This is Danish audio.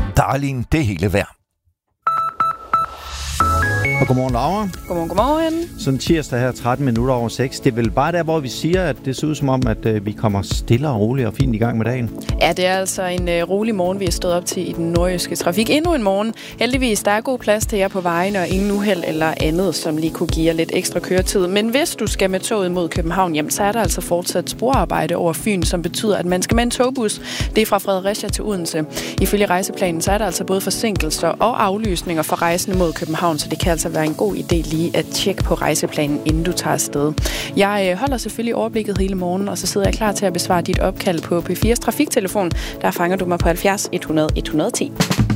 Darling, det hele værd. Og godmorgen, Laura. Godmorgen. Sådan tirsdag her, 13 minutter over 6. Det er vel bare der, hvor vi siger, at det ser ud som om, at vi kommer stille og roligt og fint i gang med dagen. Ja, det er altså en rolig morgen, vi er stået op til i den nordjyske trafik. Endnu en morgen. Heldigvis, der er god plads til jer på vejen, og ingen uheld eller andet, som lige kunne give jer lidt ekstra køretid. Men hvis du skal med toget mod København hjem, så er der altså fortsat sporarbejde over Fyn, som betyder, at man skal med en togbus. Det er fra Fredericia til Odense. Ifølge rejseplanen, så er der altså både forsinkelser og aflysninger for rejsende mod København, så det kan altså være en god idé lige at tjekke på rejseplanen, inden du tager afsted. Jeg holder selvfølgelig overblikket hele morgen, og så sidder jeg klar til at besvare dit opkald på P4's trafiktelefon. Der fanger du mig på 70 100 110.